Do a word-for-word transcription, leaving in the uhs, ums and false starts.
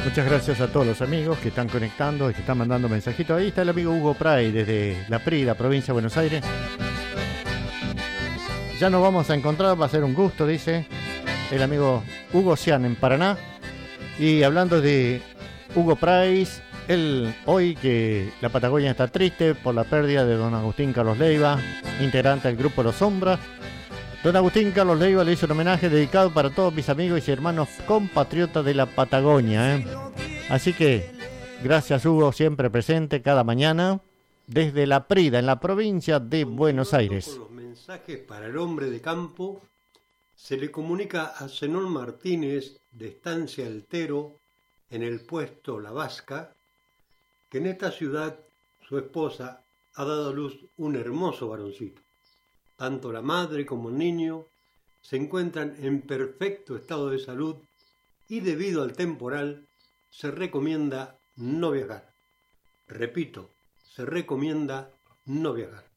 Muchas gracias a todos los amigos que están conectando y que están mandando mensajitos. Ahí está el amigo Hugo Pray desde La Prida, provincia de Buenos Aires. Ya nos vamos a encontrar, va a ser un gusto, dice el amigo Hugo Cian en Paraná. Y hablando de Hugo Pray, él hoy que la Patagonia está triste por la pérdida de don Agustín Carlos Leiva, integrante del grupo Los Sombras. Don Agustín Carlos Leiva le hizo un homenaje dedicado para todos mis amigos y hermanos compatriotas de la Patagonia, ¿eh? Así que, gracias Hugo, siempre presente cada mañana desde La Prida, en la provincia de Buenos Aires. Con los mensajes para el hombre de campo, se le comunica a Zenón Martínez de Estancia Altero, en el puesto La Vasca, que en esta ciudad su esposa ha dado a luz un hermoso varoncito. Tanto la madre como el niño se encuentran en perfecto estado de salud y debido al temporal se recomienda no viajar. Repito, se recomienda no viajar.